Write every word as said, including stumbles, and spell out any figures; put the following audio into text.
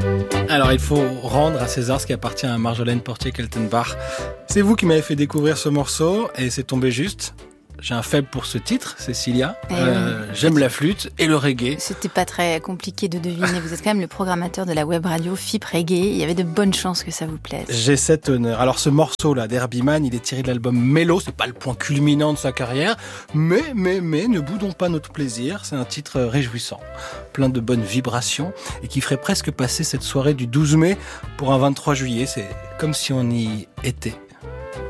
Alors, il faut rendre à César ce qui appartient à Marjolaine Portier-Keltenbach. C'est vous qui m'avez fait découvrir ce morceau et c'est tombé juste. J'ai un faible pour ce titre, Cécilia. Euh, oui. J'aime la flûte et le reggae. C'était pas très compliqué de deviner. Vous êtes quand même le programmateur de la web radio F I P Reggae. Il y avait de bonnes chances que ça vous plaise. J'ai cet honneur. Alors ce morceau-là d'Herbie Mann, il est tiré de l'album Mellow. C'est pas le point culminant de sa carrière. Mais, mais, mais, ne boudons pas notre plaisir. C'est un titre réjouissant. Plein de bonnes vibrations. Et qui ferait presque passer cette soirée du douze mai pour un vingt-trois juillet. C'est comme si on y était.